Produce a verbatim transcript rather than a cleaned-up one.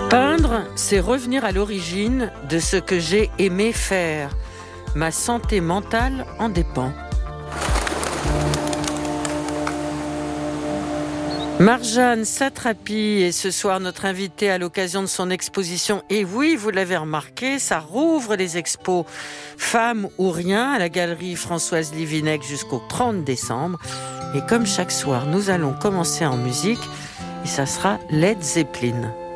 Peindre, c'est revenir à l'origine de ce que j'ai aimé faire. Ma santé mentale en dépend. Marjane Satrapi est ce soir notre invitée à l'occasion de son exposition. Et oui, vous l'avez remarqué, ça rouvre les expos Femmes ou Rien à la galerie Françoise Livinec jusqu'au trente décembre. Et comme chaque soir, nous allons commencer en musique et ça sera Led Zeppelin.